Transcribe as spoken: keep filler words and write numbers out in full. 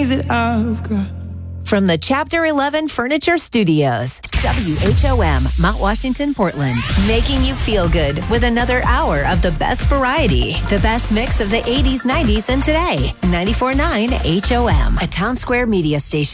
things that I've got. From the Chapter eleven Furniture Studios, W H O M, Mount Washington, Portland. Making you feel good with another hour of the best variety. The best mix of the eighties, nineties, and today. ninety-four point nine H O M, a Town Square media station.